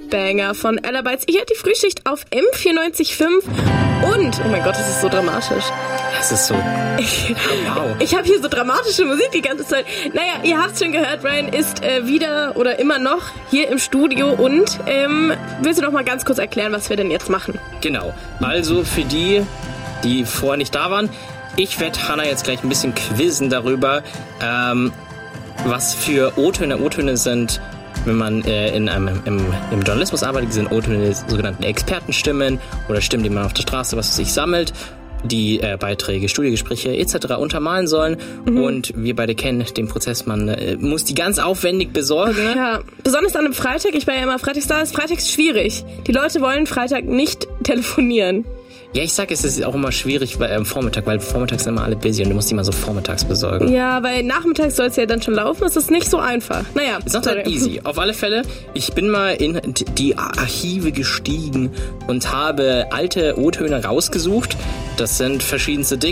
Banger von Ellerbytes. Ihr hört die Frühschicht auf M94.5 und, oh mein Gott, das ist so dramatisch. Das ist so, wow. Ich habe hier so dramatische Musik die ganze Zeit. Naja, ihr habt schon gehört, Ryan ist wieder oder immer noch hier im Studio und willst du noch mal ganz kurz erklären, was wir denn jetzt machen? Genau, also für die vorher nicht da waren, ich werde Hannah jetzt gleich ein bisschen quizzen darüber, was für O-Töne sind, wenn man im Journalismus arbeitet. Sind O-Töne sogenannten Expertenstimmen oder Stimmen, die man auf der Straße sammelt, die Beiträge, Studiogespräche etc. untermalen sollen. Und wir beide kennen den Prozess, man muss die ganz aufwendig besorgen. Ja, besonders an einem Freitag, ich war ja immer freitags da, ist freitags schwierig. Die Leute wollen Freitag nicht telefonieren. Ja, ich sag, es ist auch immer schwierig am Vormittag, weil vormittags sind immer alle busy und du musst die mal so vormittags besorgen. Ja, weil nachmittags soll es ja dann schon laufen, es ist nicht so einfach. Naja, ist halt easy. Auf alle Fälle, ich bin mal in die Archive gestiegen und habe alte O-Töne rausgesucht. Das sind verschiedenste Dinge.